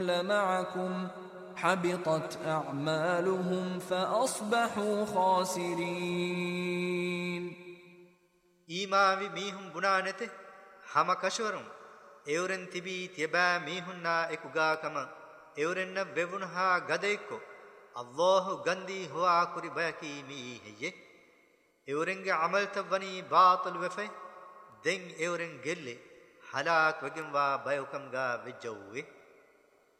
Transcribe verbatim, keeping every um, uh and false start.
معكم حبطت أعمالهم فأصبحوا خاسرين. إيماوي ميهم بنانته حما كشورم ايورن تبي تيبا ميهننا اكوغا كما ايورن ويونها غديكو الله غندي هوا كوري بيكي مي هي ايورنگ عمل تبني باطل وفي دين ايورن گلي هلاك وگموا بيوكم غا وجوي